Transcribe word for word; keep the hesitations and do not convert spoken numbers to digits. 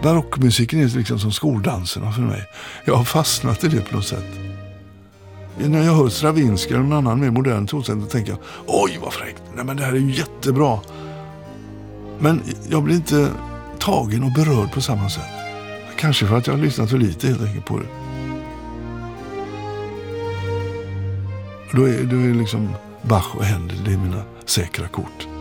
Barockmusiken är liksom som skoldanserna för mig. Jag har fastnat i det på något sätt. När jag hör Stravinsky eller någon annan mer modern tonsätt, då tänker jag, oj vad fräckt, nej men det här är ju jättebra. Men jag blir inte tagen och berörd på samma sätt. Kanske för att jag har lyssnat för lite helt enkelt på det. Då är det liksom Bach och Händel, det är mina säkra kort.